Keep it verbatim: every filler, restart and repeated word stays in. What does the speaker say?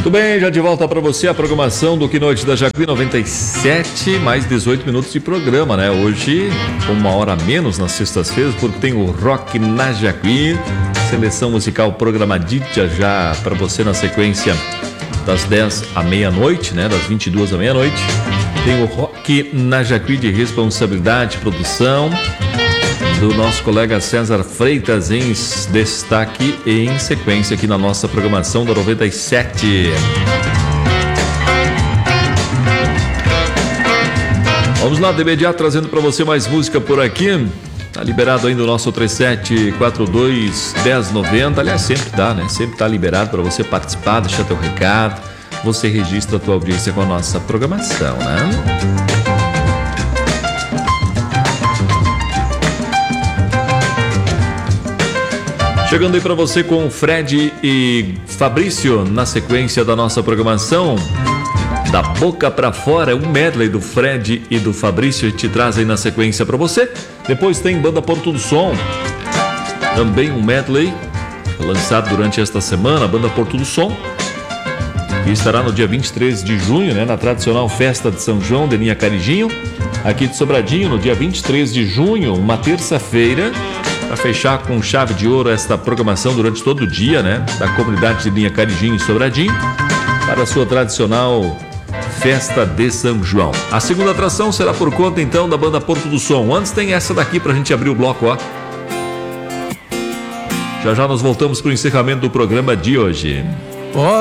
Muito bem, já de volta para você a programação do Que Noite da Jacuí noventa e sete, mais dezoito minutos de programa, né? Hoje, uma hora a menos nas sextas-feiras, porque tem o Rock na Jacuí, seleção musical programadita já para você na sequência das dez à meia-noite, né? Das vinte e duas à meia-noite. Tem o Rock na Jacuí de responsabilidade, produção do nosso colega César Freitas em destaque e em sequência aqui na nossa programação da noventa e sete. Vamos lá, de imediato trazendo para você mais música por aqui. Tá liberado ainda o nosso três sete quatro dois um zero nove zero. Aliás, sempre tá, né? Sempre tá liberado para você participar, deixar teu recado. Você registra a tua audiência com a nossa programação, né? Chegando aí para você com Fred e Fabrício na sequência da nossa programação. Da boca para fora, um medley do Fred e do Fabrício te traz aí na sequência para você. Depois tem Banda Porto do Som, também um medley lançado durante esta semana, Banda Porto do Som, que estará no dia vinte e três de junho, né, na tradicional festa de São João de Linha Carijinho, aqui de Sobradinho, no dia vinte e três de junho, uma terça-feira, para fechar com chave de ouro esta programação durante todo o dia, né, da comunidade de Linha Carijinho e Sobradinho, para a sua tradicional Festa de São João. A segunda atração será por conta, então, da Banda Porto do Som. Antes tem essa daqui pra gente abrir o bloco, ó. Já já nós voltamos pro encerramento do programa de hoje.